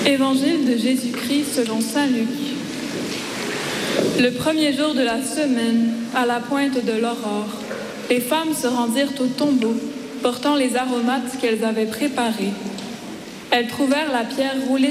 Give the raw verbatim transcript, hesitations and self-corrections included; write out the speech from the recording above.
Évangile de Jésus-Christ selon saint Luc. Le premier jour de la semaine, à la pointe de l'aurore, les femmes se rendirent au tombeau, portant les aromates qu'elles avaient préparés. Elles trouvèrent la pierre roulée